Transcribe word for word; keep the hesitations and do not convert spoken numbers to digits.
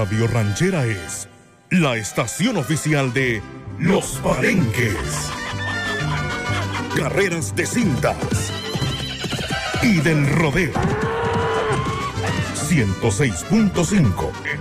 Radio Ranchera es la estación oficial de Los Palenques. Carreras de cintas y del rodeo. ciento seis punto cinco